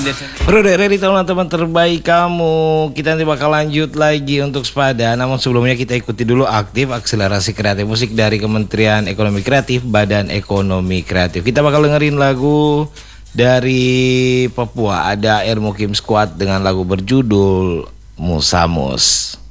Bro, dari teman-teman terbaik kamu. Kita nanti bakal lanjut lagi untuk Sepada. Namun sebelumnya kita ikuti dulu aktif akselerasi kreatif musik dari Kementerian Ekonomi Kreatif, Badan Ekonomi Kreatif. Kita bakal dengerin lagu dari Papua. Ada Air Mukim Squad dengan lagu berjudul Musamus.